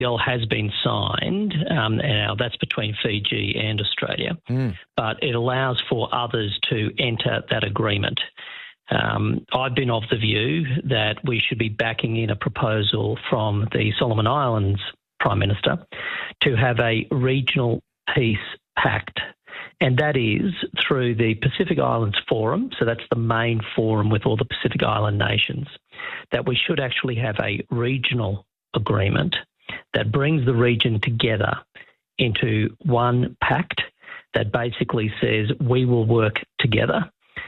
deal has been signed, and now that's between Fiji and Australia, but it allows for others to enter that agreement. I've been of the view that we should be backing in a proposal from the Solomon Islands Prime Minister to have a regional peace pact, and that is through the Pacific Islands Forum, so that's the main forum with all the Pacific Island nations, that we should actually have a regional agreement that brings the region together into one pact that basically says we will work together,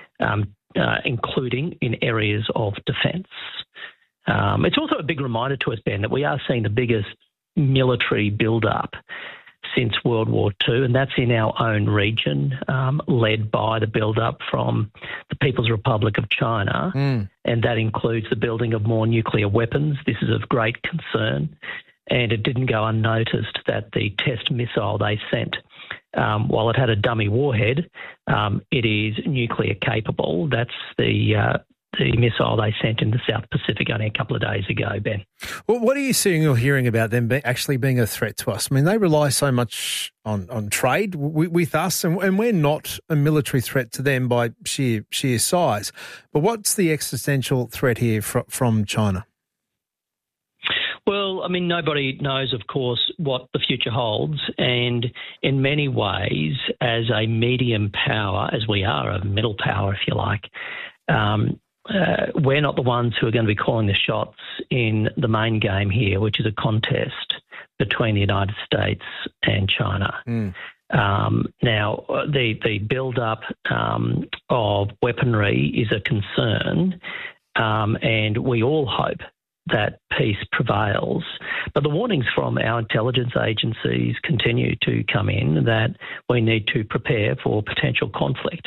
including in areas of defence. It's also a big reminder to us, Ben, that we are seeing the biggest military build-up since World War II, and that's in our own region, led by the build-up from the People's Republic of China, and that includes the building of more nuclear weapons. This is of great concern, and it didn't go unnoticed that the test missile they sent, while it had a dummy warhead, it is nuclear capable. That's the missile they sent in the South Pacific only a couple of days ago, Ben. Well, what are you seeing or hearing about them actually being a threat to us? I mean, they rely so much on trade with us, and we're not a military threat to them by sheer size. But what's the existential threat here from China? Well, I mean, nobody knows, of course, what the future holds. And in many ways, as a medium power, as we are, a middle power, if you like, we're not the ones who are going to be calling the shots in the main game here, which is a contest between the United States and China. Now, the build-up of weaponry is a concern, and we all hope that peace prevails. But the warnings from our intelligence agencies continue to come in that we need to prepare for potential conflict.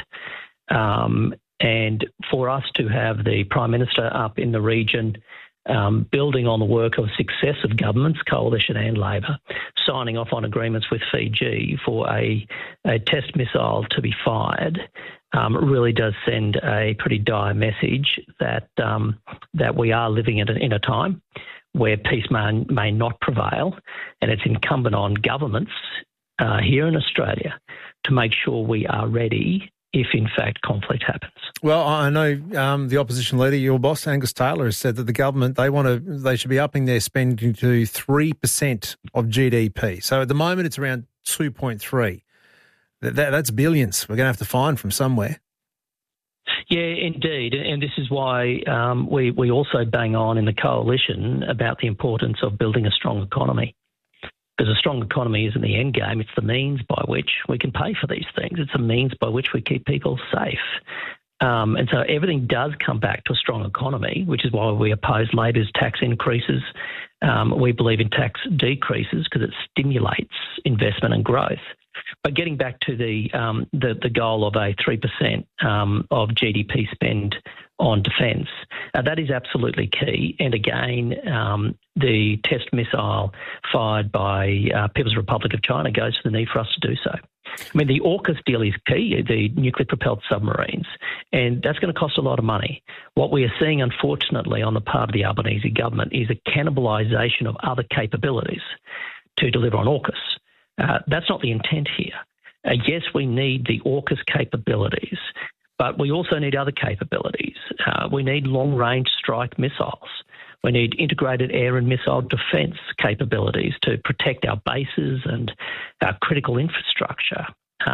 And for us to have the Prime Minister up in the region, building on the work of successive governments, Coalition and Labor, signing off on agreements with Fiji for a test missile to be fired, really does send a pretty dire message that we are living in a time where peace may not prevail, and it's incumbent on governments here in Australia to make sure we are ready if, in fact, conflict happens. Well, I know the opposition leader, your boss, Angus Taylor, has said that the government, they should be upping their spending to 3% of GDP. So at the moment it's around 2.3. That's billions. We're going to have to find from somewhere. Yeah, indeed. And this is why we also bang on in the coalition about the importance of building a strong economy. Because a strong economy isn't the end game, it's the means by which we can pay for these things. It's a means by which we keep people safe. And so everything does come back to a strong economy, which is why we oppose Labor's tax increases. We believe in tax decreases because it stimulates investment and growth. But getting back to the goal of a 3% of GDP spend on defence, that is absolutely key. And again, the test missile fired by People's Republic of China goes to the need for us to do so. I mean, the AUKUS deal is key, the nuclear-propelled submarines, and that's going to cost a lot of money. What we are seeing, unfortunately, on the part of the Albanese government is a cannibalisation of other capabilities to deliver on AUKUS. That's not the intent here. Yes, we need the AUKUS capabilities, but we also need other capabilities. We need long-range strike missiles. We need integrated air and missile defence capabilities to protect our bases and our critical infrastructure.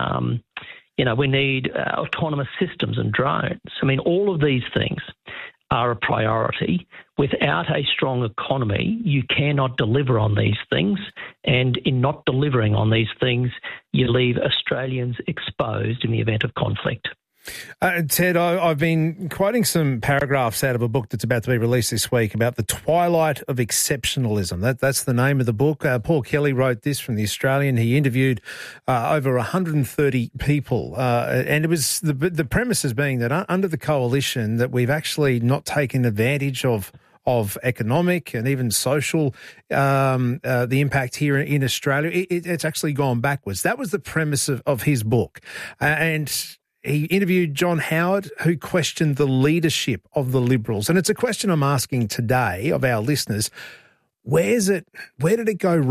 We need autonomous systems and drones. I mean, all of these things are a priority. Without a strong economy, you cannot deliver on these things. And in not delivering on these things, you leave Australians exposed in the event of conflict. Ted, I've been quoting some paragraphs out of a book that's about to be released this week about the twilight of exceptionalism. That's the name of the book. Paul Kelly wrote this from The Australian. He interviewed over 130 people, and it was the premises being that under the coalition that we've actually not taken advantage of economic and even social, the impact here in Australia. It's actually gone backwards. That was the premise of his book. And he interviewed John Howard, who questioned the leadership of the Liberals. And it's a question I'm asking today of our listeners. Where did it go